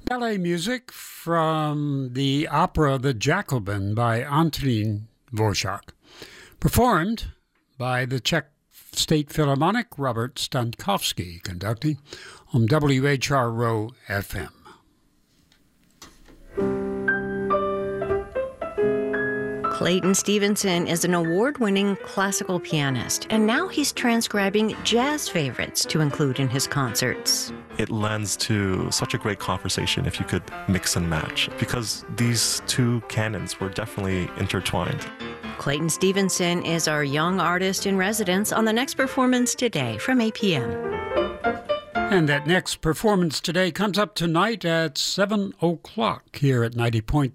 Ballet music from the opera The Jacobin by Antonín Dvořák, performed by the Czech State Philharmonic Robert Stankovsky, conducting on WHRO FM. Clayton Stevenson is an award-winning classical pianist, and now he's transcribing jazz favorites to include in his concerts. It lends to such a great conversation if you could mix and match, because these two canons were definitely intertwined. Clayton Stevenson is our young artist in residence on the next performance today from 8 p.m. And that next performance today comes up tonight at 7 o'clock here at 90.3,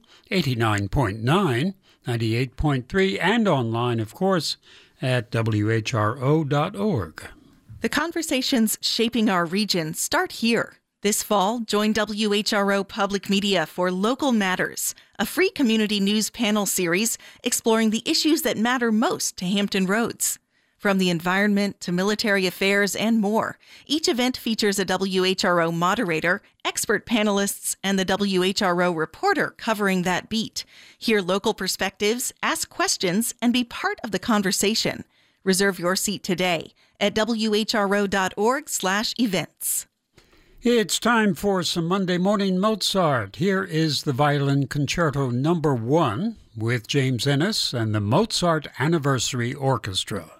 89.9, 98.3, and online, of course, at whro.org. The conversations shaping our region start here. This fall, join WHRO Public Media for Local Matters, a free community news panel series exploring the issues that matter most to Hampton Roads. From the environment to military affairs and more, each event features a WHRO moderator, expert panelists, and the WHRO reporter covering that beat. Hear local perspectives, ask questions, and be part of the conversation. Reserve your seat today at whro.org/events. It's time for some Monday Morning Mozart. Here is the Violin Concerto No. 1 with James Ennis and the Mozart Anniversary Orchestra.